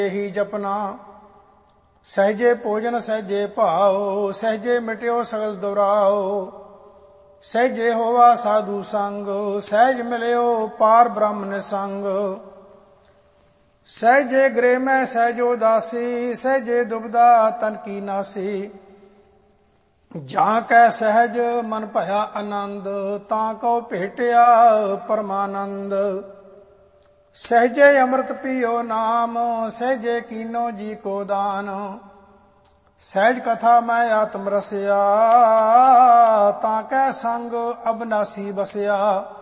ही जपना। सहजे भोजन सहजे भाओ, सहजे मिट्यो सगल दुराओ। सहजे होवा साधु संग, सहज मिल्यो पार ब्रह्म निसंग। सहजे गृह में सहजो दासी, सहजे दुबदा तन की नासी। जहाँ कै सहज मन भया आनंद, तां को भेटिया परमानंद। सहजे अमृत पियो नाम, सहजे कीनो जी को दान। सहज कथा मैं आत्म रसिया, ताकै संग अबनासी बसिया।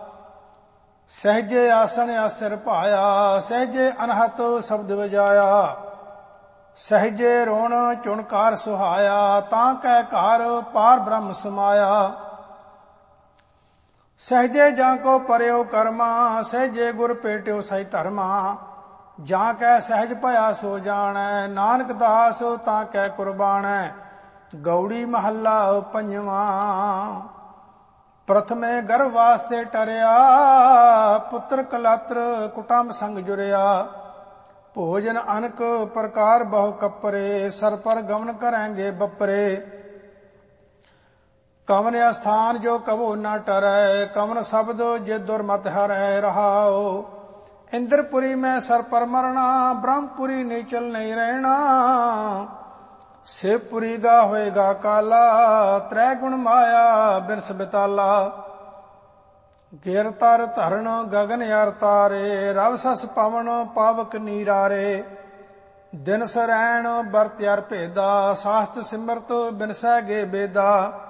सहजे आसन आसिर पाया, सहजे अनहत शब्द बजाया। सहजे रोण चुणकार सुहाया, ताकै घर पार ब्रह्म समाया। सहजे जाको परयो कर्मा, सहजे गुर पेट्यो सही धर्मा। जां कै सहज भया सो जानै, नानक दास ताकै कुर्बानै। गौड़ी महला पंजवा। प्रथमे गर्भ वास्ते टरिया, पुत्र कलात्र कुटुंब संग जुरिया। भोजन अनक प्रकार बहु कपरे, सर पर गमन करेंगे बपरे। कवन स्थान जो कबो न टरै, कवन शब्द जे दुर्मत हरै रहाओ। इंद्रपुरी में सर पर मरना, ब्रह्मपुरी नीचल नहीं रहना। शिवपुरी गा होएगा काला, त्रै गुण माया बिरस बिताला। गिर तर धरण गगन यार तारे, रव सस पवन पावक नीरारे। दिन सरैण बरत यार भेदा, शास्त्र सिमरत बिनसै गे बेदा।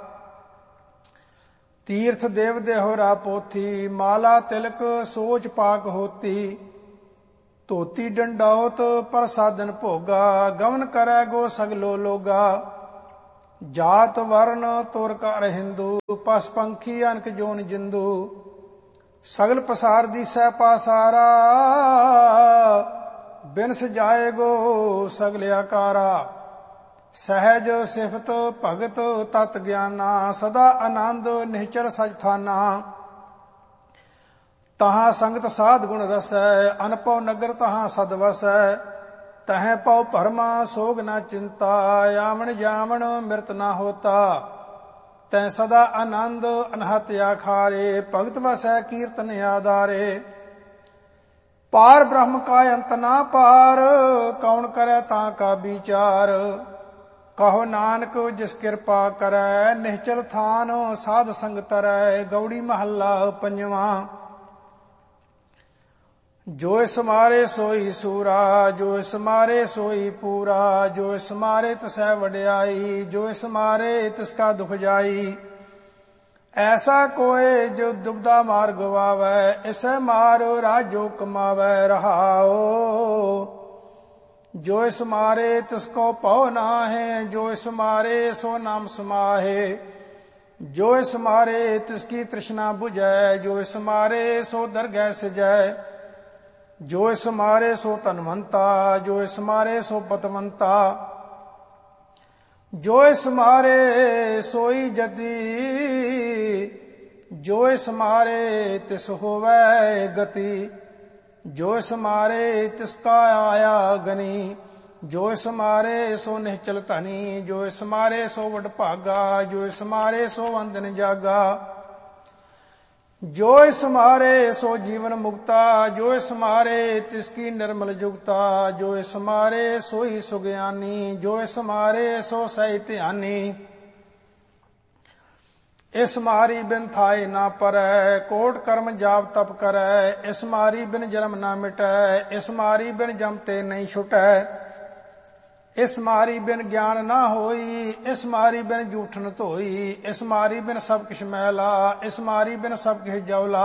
तीर्थ देव देहोरा पोथी, माला तिलक सोच पाक होती। धोती डंडौत प्रसादन भोगा, गमन करै गो सगलो लोगा। जात वर्ण तुर कर हिंदू, पस पंखी अनक जोन जिंदू। सगल पसार दिसै पासारा, बिनस जाए गो सगल आकारा। सहज सिफत भगत तत ज्ञाना, सदा आनंद निश्चर सच थाना। तहाँ संगत साध गुण रसै, अनपौ नगर तहाँ सद वसै। तह पौ भरमा सोग न चिंता, आमन जामन मृत न होता। तै सदा आनंद अनहत आखारे, भगत वसै कीर्तन आधारे। पार ब्रह्म का अंत ना पार, कौन करे तां का विचार। कहो नानक जिस कृपा करै, निश्चल थान साध संग तरै। गौड़ी महला पंजवा। जो समारे सोई सूरा, जो समारे सोई पूरा। जो समारे तिसै वड्याई, जो समारे तिसका दुख जाई। ऐसा कोय जो दुबदा मार गवावै, इसै मार राजो कमावै रहाओ। जो इस मारे तिसको पौ नाहे, जो इस मारे सो नाम समाहे। जो इस मारे तिसकी तृष्णा बुझै, जो इस मारे सो दरगह सिजै। जो इस मारे सो तनवंता, जो इस मारे सो पतवंता। जो इस मारे सोई जति, जो इस मारे तिस होवै गति। जो इस मारे तिसका आया गनी, जो इस मारे सो निश्चल धनी। जो इस मारे सो वड भागा, जो इस मारे सो वंदन जागा। जो इस मारे सो जीवन मुक्ता, जो इस मारे तिसकी निर्मल जुगता। जो इस मारे सोई सुज्ञानी, जो इस मारे सो सही ध्यानी। इस मारी बिन थाए ना परै, कोट कर्म जाप तप करै। इस मारी बिन जन्म ना मिटै, इस मारी बिन जमते नहीं छुटै। इस मारी बिन ज्ञान ना होई, इस मारी बिन जूठन धोई। इस मारी बिन सब किछ मैला, इस मारी बिन सब किछ जवला।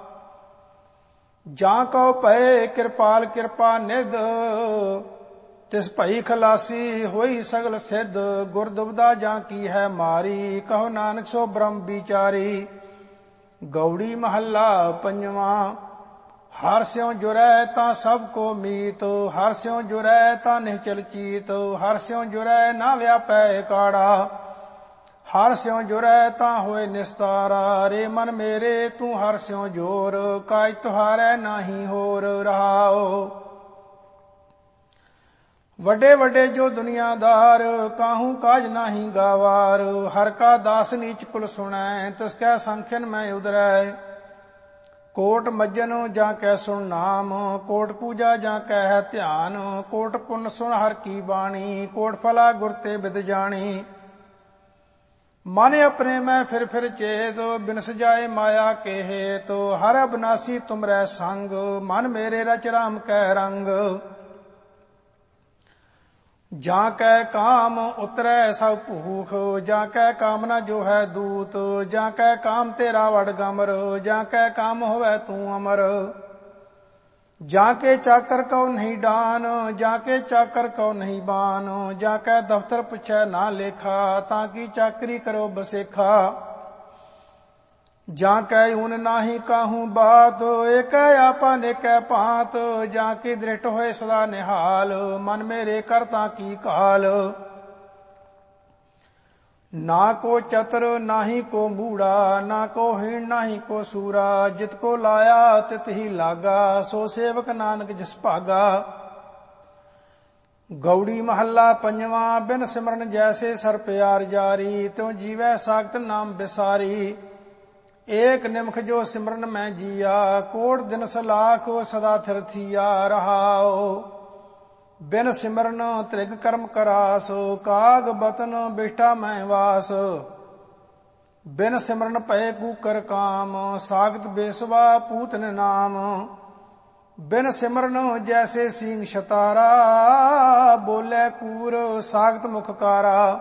जां को भय कृपाल कृपा निध, तिस भई खलासी होई सगल सिद्ध। गुर दुबदा जां की है मारी, कहो नानक सो ब्रह्म विचारी। गौड़ी महला पंजवा। हर स्यों जुरै तां सब को मीत, हर स्यों जुरै तां निश्चल चीत। हर स्यों जुरै ना व्यापै काड़ा, हर स्यों जुरै तां होए निस्तारा। रे मन मेरे तू हर स्यों जोर, काज तुहारै नाही होर रहाओ। ਵੱਡੇ ਵੱਡੇ ਜੋ ਦੁਨੀਆਦਾਰ, ਕਾਹੂ ਕਾਜ ਨਾਹੀ ਗਾਵਾਰ। ਹਰ ਕਾ ਦਾਸ ਨੀਚ ਕੁਲ ਸੁਣੈ, ਤਿਸ ਕੈ ਸੰਖਿਨ ਮੈਂ ਉਦਰੈ। ਕੋਟ ਮੱਜਨ ਜਾਂ ਕੈ ਸੁਣ ਨਾਮ, ਕੋਟ ਪੂਜਾ ਜਾਂ ਕੈ ਹੈ ਧਿਆਨ। ਕੋਟ ਪੁੰਨ ਸੁਣ ਹਰ ਕੀ ਬਾਣੀ, ਕੋਟ ਫਲਾ ਗੁਰ ਤੇ ਬਿਦ ਜਾਣੀ। ਮਨ ਆਪਣੇ ਮੈਂ ਫਿਰ ਚੇਤ, ਬਿਨਸ ਜਾਏ ਮਾਇਆ ਕੇ ਹੇਤ। ਹਰ ਅਬਨਾਸੀ ਤੁਮਰੈ ਸੰਗ, ਮਨ ਮੇਰੇ ਰਚ ਰਾਮ ਕੈ ਰੰਗ। ਜਾਂ ਕੈ ਕਾਮ ਉਤਰੈ ਸਭ ਭੂਖ, ਜਾਂ ਕੈ ਕਾਮਨਾ ਜੋ ਹੈ ਦੂਤ। ਜਾਂ ਕੈ ਕਾਮ ਤੇਰਾ ਵਡ ਗਮਰ, ਜਾਂ ਕੈ ਕਾਮ ਹੋਵੈ ਤੂੰ ਅਮਰ। ਜਾਂ ਕੇ ਚਾਕਰ ਕਉ ਨਹੀਂ ਡਾਨ, ਜਾਂ ਕੇ ਚਾਕਰ ਕਉ ਨਹੀਂ ਬਾਨ। ਜਾਂ ਕੈ ਦਫ਼ਤਰ ਪੁੱਛੈ ਨਾ ਲੇਖਾ, ਤਾਂ ਕੀ ਚਾਕਰੀ ਕਰੋ ਬਸੇਖਾ। ਜਾਂ ਕੈ ਊਨ ਨਾਹੀ ਕਾਹੂ ਬਾਤ, ਏਕੈ ਆਪਾ ਨੇਕੈ ਭਾਂਤ। ਜਾਂ ਕੀ ਦ੍ਰਿਸ਼ਟ ਹੋਏ ਸਦਾ ਨਿਹਾਲ, ਮਨ ਮੇਰੇ ਕਰਤਾ ਕੀ ਕਾਲ। ਨਾ ਕੋ ਚਤਰ ਨਾਹੀ ਕੋ ਮੂੜਾ, ਨਾ ਕੋ ਹੀਣ ਨਾਹੀ ਕੋ ਸੂਰਾ। ਜਿਤ ਕੋ ਲਾਇਆ ਤਿਤ ਹੀ ਲਾਗਾ, ਸੋ ਸੇਵਕ ਨਾਨਕ ਜਿਸ ਭਾਗਾ। ਗੌੜੀ ਮਹੱਲਾ ਪੰਜਵਾਂ। ਬਿਨ ਸਿਮਰਨ ਜੈਸੇ ਸਰ ਪਿਆਰ ਜਾਰੀ, ਤਿਉ ਜੀਵੈ ਸਾਖਤ ਨਾਮ ਬਿਸਾਰੀ। ਏਕ ਨਿਮਖ ਜੋ ਸਿਮਰਨ ਮੈਂ ਜੀਆ, ਕੋਟ ਦਿਨ ਸਲਾਖ ਸਦਾ ਥਿਰ ਥੀਆ। ਰਹਾਉ ਬਿਨ ਸਿਮਰਨ ਤ੍ਰਿਗ ਕਰਮ ਕਰਾਸ, ਕਾਗ ਬਤਨ ਬਿਸ਼ਟਾ ਮੈਂ ਵਾਸ। ਬਿਨ ਸਿਮਰਨ ਭਏ ਕੂਕਰ ਕਾਮ, ਸਾਗਤ ਬੇਸਵਾ ਪੂਤਨ ਨਾਮ। ਬਿਨ ਸਿਮਰਨ ਜੈਸੇ ਸੀਂਗ ਸ਼ਤਾਰਾ, ਬੋਲੇ ਕੂਰ ਸਾਗਤ ਮੁਖ ਕਾਰਾ।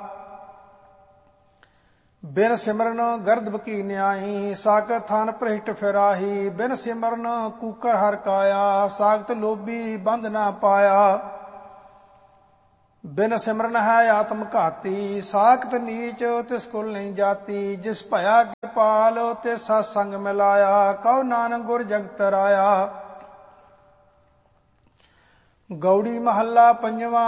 ਬਿਨ ਸਿਮਰਨ ਗਰਦਬ ਕੀ ਨਿਆਈ, ਸਾਗਤ ਥਾਨ ਭ੍ਰਿਸ਼ਟ ਫਿਰਾਹੀ। ਬਿਨ ਸਿਮਰਨ ਕੂਕਰ ਹਰ ਕਾਇਆ, ਸਾਗਤ ਲੋਭੀ ਬੰਧ ਨਾ ਪਾਇਆ। ਬਿਨ ਸਿਮਰਨ ਹੈ ਆਤਮ ਘਾਤੀ, ਸਾਖਤ ਨੀਚ ਤਿਸ ਕੁਲ ਨਹੀਂ ਜਾਤੀ। ਜਿਸ ਭਇਆ ਕਿਰਪਾਲ ਤੇ ਸਤ ਸੰਗ ਮਿਲਾਇਆ, ਕਉ ਨਾਨਕ ਗੁਰ ਜਗਤ ਰਾਇਆ। ਗੌੜੀ ਮਹੱਲਾ ਪੰਜਵਾਂ।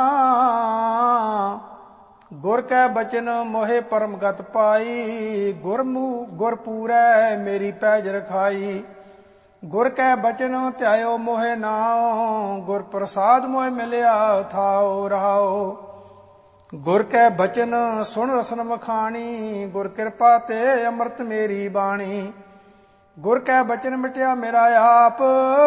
ਗੁਰ ਕੈ ਬਚਨ ਮੋਹਿ ਪਰਮ ਗਤ ਪਾਈ, ਗੁਰ ਪੂਰੈ ਮੇਰੀ ਪੈਜ ਰਖਾਈ। ਗੁਰ ਕੈ ਬਚਨ ਧਿਆਇਓ ਮੋਹਿ ਨਾਉ, ਗੁਰ ਪ੍ਰਸਾਦ ਮੋਹਿ ਮਿਲਿਆ ਥਾਉ। ਰਹਾਉ ਗੁਰ ਕੈ ਬਚਨ ਸੁਣ ਰਸਨ ਵਖਾਣੀ, ਗੁਰ ਕਿਰਪਾ ਤੇ ਅੰਮ੍ਰਿਤ ਮੇਰੀ ਬਾਣੀ। ਗੁਰ ਕੈ ਬਚਨ ਮਿਟਿਆ ਮੇਰਾ ਆਪ,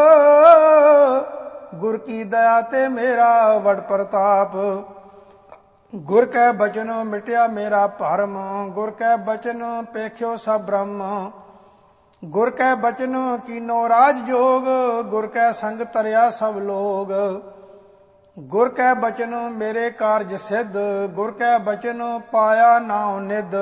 ਗੁਰ ਕੀ ਦਇਆ ਤੇ ਮੇਰਾ ਵਡ ਪ੍ਰਤਾਪ। ਗੁਰ ਕੈ ਬਚਨ ਮਿਟਿਆ ਮੇਰਾ ਭਰਮ, ਗੁਰ ਕੈ ਬਚਨ ਪੇਖਿਓ ਸਭ ਬ੍ਰਹਮ। ਗੁਰ ਕੈ ਬਚਨ ਕੀਨੋ ਰਾਜ ਜੋਗ, ਗੁਰ ਕੈ ਸੰਗ ਤਰਿਆ ਸਭ ਲੋਗ। ਗੁਰ ਕੈ ਬਚਨ ਮੇਰੇ ਕਾਰਜ ਸਿੱਧ, ਗੁਰ ਕੈ ਬਚਨ ਪਾਇਆ ਨਾਉ ਨਿਧ।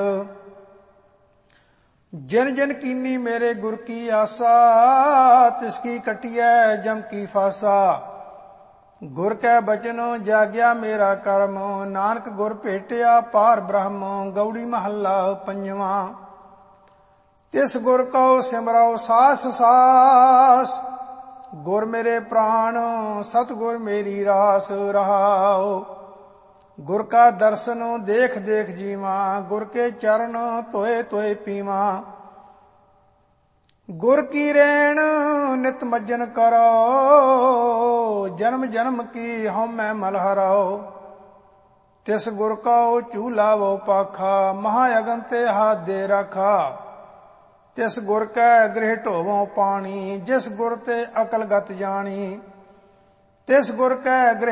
ਜਿਨ ਜਿਨ ਕੀਨੀ ਮੇਰੇ ਗੁਰ ਕੀ ਆਸਾ, ਤਿਸ ਕੀ ਕਟਿਐ ਜਮ ਕੀ ਫਾਸਾ। ਗੁਰ ਕੈ ਬਚਨ ਜਾਗਿਆ ਮੇਰਾ ਕਰਮ, ਨਾਨਕ ਗੁਰ ਭੇਟਿਆ ਪਾਰ ਬ੍ਰਹਮ। ਗੌੜੀ ਮਹੱਲਾ ਪੰਜਵਾਂ। ਤਿਸ ਗੁਰ ਕਉ ਸਿਮਰਉ ਸਾਸ ਸਾਸ, ਗੁਰ ਮੇਰੇ ਪ੍ਰਾਣ ਸਤਿਗੁਰ ਮੇਰੀ ਰਾਸ। ਰਹਾਉ ਗੁਰ ਕਾ ਦਰਸ਼ਨ ਦੇਖ ਦੇਖ ਜੀਵਾਂ, ਗੁਰ ਕੇ ਚਰਨ ਧੋਏ ਧੋਏ ਪੀਵਾਂ। ਗੁਰ ਕੀ ਰੇਣ ਨਿਤ ਮੱਜਨ ਕਰੋ, ਜਨਮ ਜਨਮ ਕੀ ਹਉਮੈ ਮਲ ਹਰਾਓ। ਤਿਸ ਗੁਰ ਕਉ ਚੂ ਲਾਵੋ ਪਾਖਾ, ਮਹਾ ਅਗਨ ਤੇ ਹਾਥ ਦੇ ਰਾਖਾ। ਤਿਸ ਗੁਰ ਕੈ ਗ੍ਰਹਿ ਢੋਵੋ ਪਾਣੀ, ਜਿਸ ਗੁਰ ਤੇ ਅਕਲ ਗਤ ਜਾਣੀ। ਤਿਸ ਗੁਰ ਕੈ ਗ੍ਰਹਿ